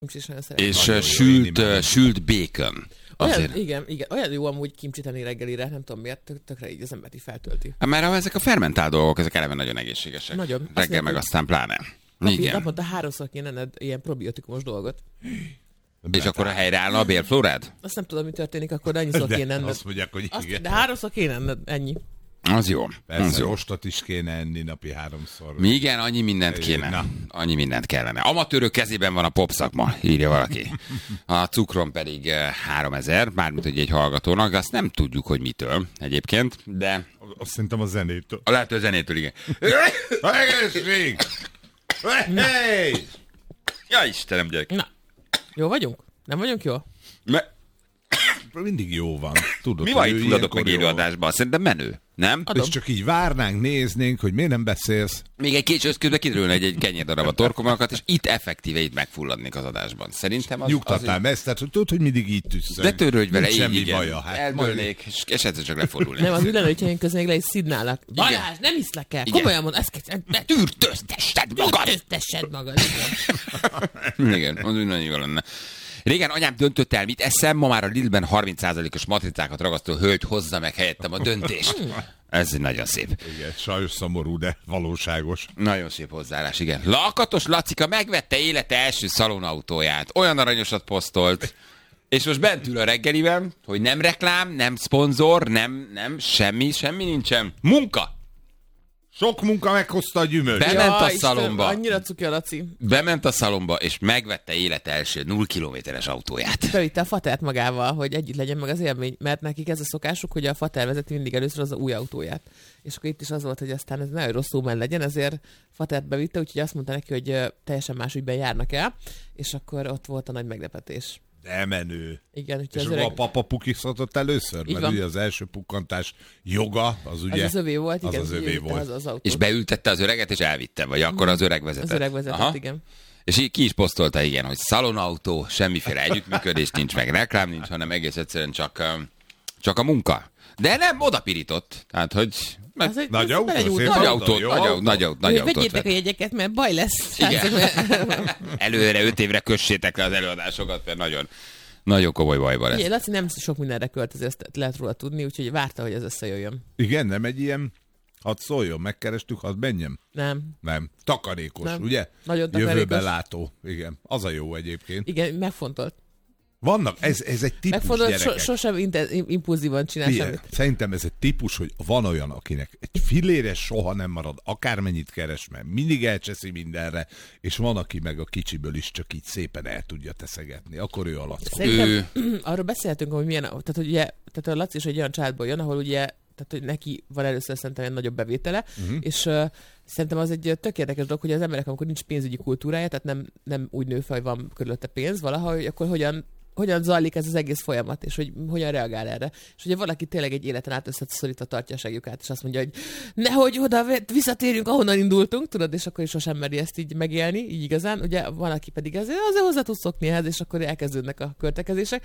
És sült bacon. Olyan, igen, olyan jó amúgy kimcsit enni reggelire, nem tudom miért, tökre így az embert így feltölti. Mert ezek a fermentált dolgok, ezek eleve nagyon egészségesek. Nagyon. Reggel meg aztán pláne. Naponta 3-szor kéne enned ilyen probiotikumos dolgot. És akkor a helyre állna a bélflórád? Azt nem tudom, mi történik, akkor annyiszor kéne enned. Azt mondják, hogy igen. De 3-szor kéne enned, ennyi. Az jó. Persze, az jó. rostot is kéne enni napi 3-szor. Igen, annyi mindent kéne. Na. Annyi mindent kellene. Amatőrök kezében van a pop szakma, írja valaki. A cukron pedig 3000, mármint hogy egy hallgatónak, azt nem tudjuk, hogy mitől egyébként, de... Azt szerintem a zenétől. A lehető zenétől, igen. Egészség! Hey! Ja, Istenem, gyerek. Na, jó vagyunk? Nem vagyunk jó? Mindig jó van. Tudod, Mi van hogy itt ő fulladok meg ilyenkor élőadásban? Szerintem menő, nem? Adom. És csak így várnánk, néznénk, hogy miért nem beszélsz. Még egy később közben kiderülne egy kenyérdarab a torkomakat, és itt effektíve így megfulladnék az adásban. Szerintem az... Nyugtatnám ezt, tehát hogy tudod, hogy mindig így tüsszög. De törődj vele, nincs így semmi igen. baja. Hát, Eldőlnék, és egyszer csak lefordulnék. Nem, az ülene, hogyha én közben le is szidnálak. Balázs, nem hiszlek el. Igen. Komolyan mondom, ezt kell... Tűrtöztessed magad! Tűrtessed magad. Igen. Igen, az úgy nagyon jó lenne. Régen anyám döntött el, mit eszem, ma már a Lidlben 30%-os matricákat ragasztó hölgy hozza meg helyettem a döntést. Ez nagyon szép. Igen, sajnos szomorú, de valóságos. Nagyon szép hozzáállás, igen. Lakatos Lacika megvette élete első szalonautóját. Olyan aranyosat posztolt. És most bent ül a reggeliben, hogy nem reklám, nem szponzor, nem, semmi nincsen. Munka! Sok munka meghozta a gyümölcs. Bement a Istenem, szalomba. annyira cuki a Laci. Bement a szalomba, és megvette élete első 0 kilométeres autóját. Bevitte a fatert magával, hogy együtt legyen meg az élmény, mert nekik ez a szokásuk, hogy a fater vezeti mindig először az új autóját. És akkor itt is az volt, hogy aztán ez nagyon rosszul men legyen, ezért fatert bevitte, úgyhogy azt mondta neki, hogy teljesen más ügyben járnak el, és akkor ott volt a nagy meglepetés. De menő. Igen, És akkor a papa pukizhatott először? Így Mert van. ugye az első pukkantás joga, az ugye... Az övé volt, igen. Az övé volt. Az autót. És beültette az öreget, és elvitte, vagy akkor az öreg vezetett. Az öreg vezetett, Aha. igen. És így ki is posztolta, igen, hogy szalonautó, semmiféle együttműködés nincs, meg reklám nincs, hanem egész egyszerűen csak a munka. De nem, odapirított. Tehát, hogy... Az egy, Nagy autó, szép Nagy autó, autót, jó nagy autót vegyétek vett. a jegyeket, mert baj lesz. Igen. Srácok. Előre 5 évre kössétek le az előadásokat, mert nagyon komoly bajban lesz. Ugye, Laci nem sok mindenre költöz, ezt lehet róla tudni, úgyhogy várta, hogy ez összejöjjön. Igen, nem egy ilyen... Hadd szóljon, megkerestük, hadd menjem. Nem. Takarékos, Nem. ugye? Nagyon takarékos. Jövőbe látó. Igen. Az a jó egyébként. Igen, megfontolt. Vannak, ez egy típus, Megfontolt, gyerekek. sosem impulzívan csinál Figyelj, semmit. szerintem ez egy típus, hogy van olyan, akinek egy fillére soha nem marad, akármennyit keres, mert mindig elcseszi mindenre, és van, aki meg a kicsiből is csak így szépen el tudja teszegetni. Akkor ő a Laci. Szerintem arról beszélhetünk, hogy milyen, tehát a Laci is egy olyan családból jön, ahol ugye, tehát hogy neki van először szerintem egy nagyobb bevétele, és szerintem az egy tök érdekes dolog, hogy az emberek, amikor nincs pénzügyi kultúrája, tehát nem úgy nő fel, hogy van körülötte pénz valahogy, akkor hogyan zajlik ez az egész folyamat, és hogy hogyan reagál erre. És ugye valaki tényleg egy életen át összeszorítva tartja a segjukát, és azt mondja, hogy nehogy oda visszatérjünk, ahonnan indultunk, tudod, és akkor is sosem meri ezt így megélni, így igazán. Ugye van, aki pedig azért hozzá tudsz szokni ehhez, és akkor elkezdődnek a költekezések.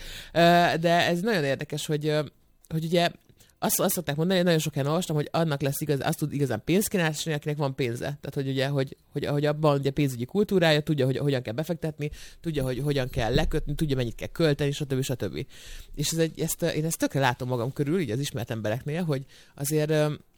De ez nagyon érdekes, hogy ugye azt szokták mondani, hogy nagyon sok helyen olvastam, hogy annak lesz azt tud igazán pénzt kínálni, akinek van pénze. Tehát, hogy ugye, hogy abban ugye pénzügyi kultúrája, tudja, hogy hogyan kell befektetni, tudja, hogy hogyan kell lekötni, tudja, mennyit kell költeni, stb. És én ezt tökre látom magam körül, így az ismert embereknél, hogy azért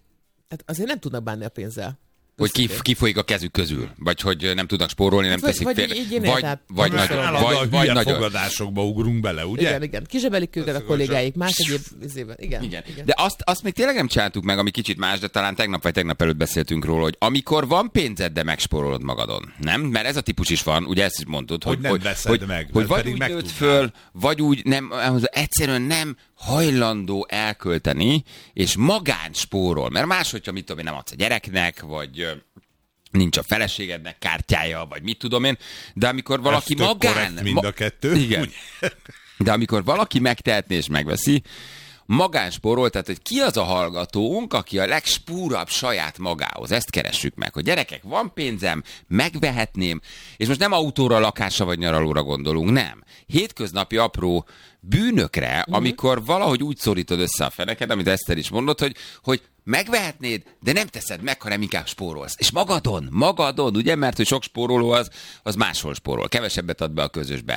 nem tudnak bánni a pénzzel. Hogy kifolyik a kezük közül, vagy hogy nem tudnak spórolni, nem teszik félre. Vagy nagy fogadásokba ugrunk bele, ugye? Igen. Kizsebelik őket a kollégáik, más egyéb izében. Igen. De azt még tényleg nem csináltuk meg, ami kicsit más, de talán tegnap vagy tegnap előtt beszéltünk róla, hogy amikor van pénzed, de megspórolod magadon. Nem? Mert ez a típus is van, ugye ezt is mondtad, hogy nem veszed meg. Hogy vagy úgy nőtt föl, vagy úgy nem, egyszerűen nem hajlandó elkölteni, és magán spórol. Mert máshogyha, mit tudom én, nem adsz a gyereknek, vagy nincs a feleségednek kártyája, vagy mit tudom én, de amikor valaki magán... mind a kettő. Igen. De amikor valaki megtehetné és megveszi, magánspórol, tehát hogy ki az a hallgatónk, aki a legspúrabb saját magához. Ezt keressük meg, hogy gyerekek, van pénzem, megvehetném, és most nem autóra, lakásra vagy nyaralóra gondolunk, nem. Hétköznapi apró bűnökre, amikor valahogy úgy szorítod össze a feneked, amit Eszter is mondott, hogy megvehetnéd, de nem teszed meg, hanem inkább spórolsz. És magadon, ugye, mert hogy sok spóroló az máshol spórol, kevesebbet ad be a közösbe.